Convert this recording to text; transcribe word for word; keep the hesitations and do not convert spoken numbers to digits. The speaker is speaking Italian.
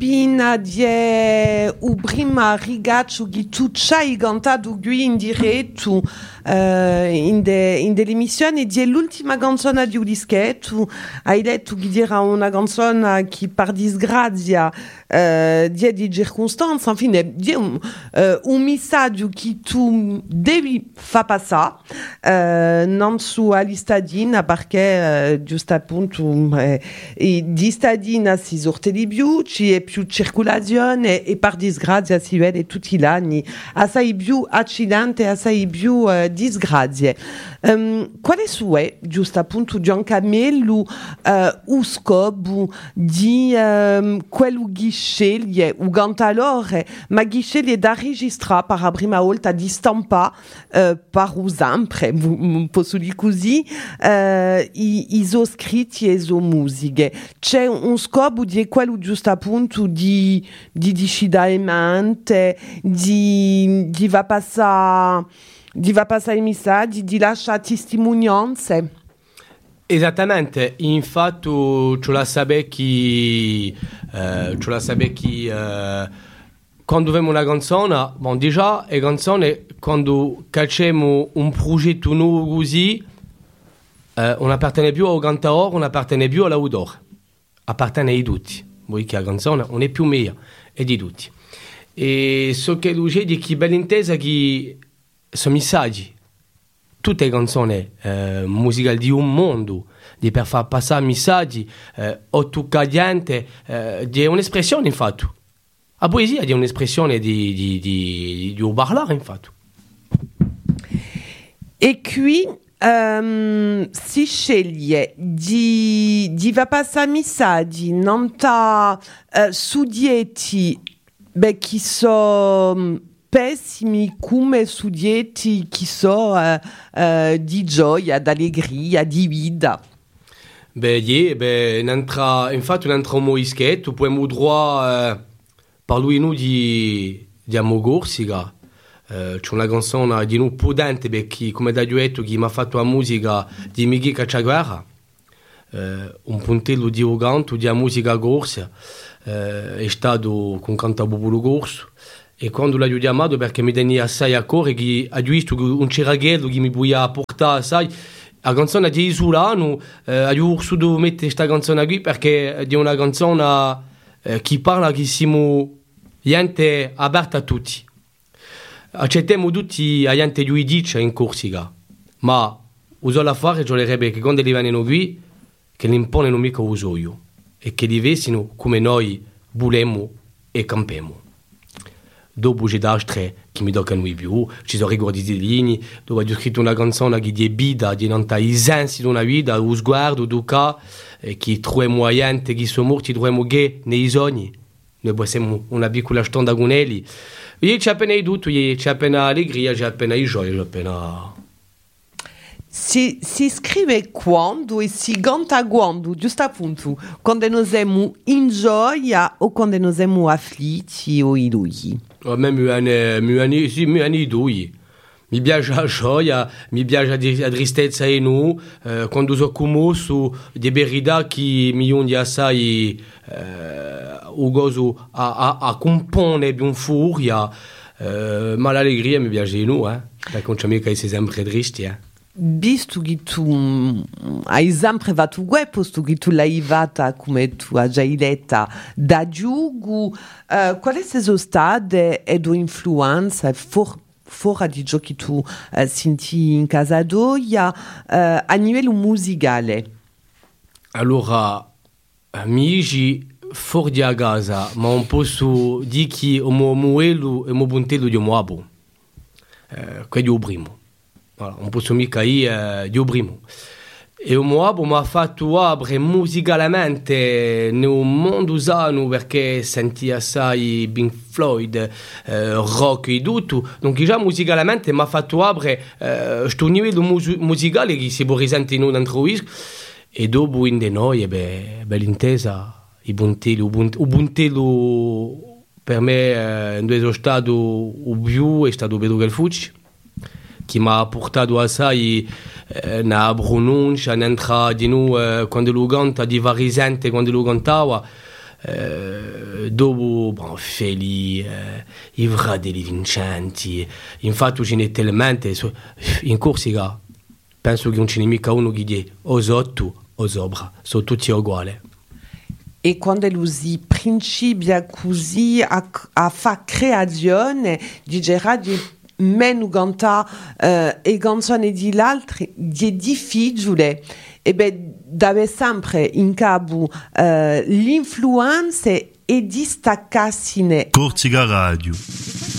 Pina die o prima rigaccio che tu ci hai cantato qui in diretto uh, in, de, in dell'emissione di l'ultima canzone di un dischetto. Hai detto che era una canzone che per disgrazia uh, di di circostanze, infine di un, uh, un messaggio che tu devi far passare uh, non su all'istadina perché uh, giusto appunto eh, di stadina si sorte di più, ci è più circolazione e per disgrazia si vede tutti gli anni assai più accidenti, assai più uh, disgrazie. Um, quale è giusto appunto Giancamello uh, lo scopo di um, quello che sceglie o cantautore, ma che sceglie da registrare per la prima volta, di stampare uh, per sempre, posso dire così, uh, i, i suoi scritti e le sue musiche. C'è un scopo di quello giusto appunto di, di decidere, di, di va passare di va passare i messaggi, di lasciare testimonianze. Esattamente, infatti ce la sape che eh, ce la sape che eh, quando vediamo una canzone, bon, già le canzoni quando facciamo un progetto nuovo così eh, non appartiene più al cantautore, non appartiene più all'autore, appartiene a tutti. Voi che la canzone non è più mia, è di tutti. E so che lui dice che bella intesa che sono messaggi, tutte le canzoni eh, musicali di un mondo, di per far passare messaggi, eh, o toccante, eh, di un'espressione infatti. La poesia è un'espressione di, di, di, di un parlare infatti. E qui um, si sceglie di, di va passare messaggi, non ta uh, sudietti, beh, chi sono pessimi come sudietti che so uh, uh, di gioia, d'allegria, di vita. Beh, yeah, beh, un'altra, infatti un altro moischetto, abbiamo droit, eh, per lui noi di, di Amogorsica, eh, c'è una canzone di noi potente, perché come da duetto che mi ha fatto la musica di Miguel Cacciaguerra, eh, un puntello di canto di musica corsa, eh, è stato con canta Bubulu Corso. E quando l'ho chiamato perché mi tenia assai a cuore che ha visto un ciraghello che mi voleva portare assai la canzone di Isolano, eh, ho voluto mettere questa canzone qui perché è una canzone eh, che parla che siamo gente aperta a tutti, accettiamo tutti la gente di dice in Corsica, ma uso la fare gioierebbe che quando li vengono qui che l'impone non mica uso io e che li vestino come noi volemo e campiamo. Dopo c'è d'altre che mi toccano di più, ci sono ricordi di linee, dove ho scritto una canzone che è vita, di non i sensi di una vita, lo sguardo, do ca, e che troviamo gente che sono morti, troviamo che nei sogni. Noi possiamo una piccola stonda con elli. E c'è appena tutto, c'è appena allegria, c'è appena gioia, c'è appena... Si, si scrive quando e si canta quando, giusto appunto, quando noi siamo in gioia o quando noi siamo afflitti o illusi. A me mi viene sì, mi viene due. Mi piace la gioia, mi piace la tristezza e noi, eh, quando sono commosso, di verità che mi undi assai eh, o gozo a, a, a comporre di un furia, eh, ma l'allegria mi piace di noi, eh, perché non c'è mica essere sempre tristi, eh. Visto che tu hai sempre fatto questo, posto che tu l'hai fatta come tu hai già detto da giugo, uh, quali sono state le tue influenze for, fuori di ciò che tu uh, senti in casa d'oia uh, a livello musicale? Allora, amici fuori di casa, ma non posso dire che il mio muello e il mio puntello di un abo, eh, quello è il primo. Voilà, non posso mica io di primo. E il mio abo mi ha fatto aprire musicalmente nel mondo usano perché senti assai Pink Floyd, eh, rock e tutto. Quindi già musicalmente mi ha fatto aprire questo eh, livello mus- musicale che si può risentire in un altro disco. E dopo in de noi, beh, bella intesa, il buntello, il buntello per me eh, è stato il più, è stato Pedro Galfucci, che mi ha portato assai eh, una pronuncia, un'entrata di noi, eh, quando lo canta, di varisente quando lo cantava, eh, dopo bon, Feli, eh, i Vradelli Vincenti, infatti ce n'è talmente in Corsica penso che non ce n'è mica uno che dice o sotto o sopra, sono tutti uguali. E quando usi principia così a, a fa creazione digerà di meno canta eh, e canzone di l'altro di difficile e beh deve sempre in capo eh, l'influenza e distaccarsi. Corsica Radio.